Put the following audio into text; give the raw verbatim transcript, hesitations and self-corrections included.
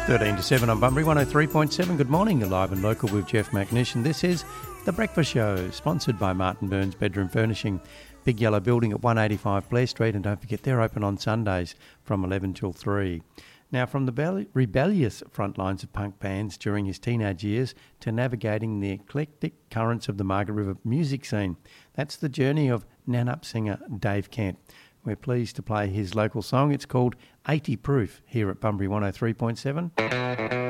thirteen to seven on Bunbury one oh three point seven. Good morning, you're live and local with Jeff McNish, and this is The Breakfast Show, sponsored by Martin Burns Bedroom Furnishing. Big yellow building at one eighty-five Blair Street, and don't forget they're open on Sundays from eleven till three. Now, from the bel- rebellious front lines of punk bands during his teenage years to navigating the eclectic currents of the Margaret River music scene, that's the journey of Nannup singer Dave Kent. We're pleased to play his local song. It's called eighty Proof here at Bunbury one oh three point seven.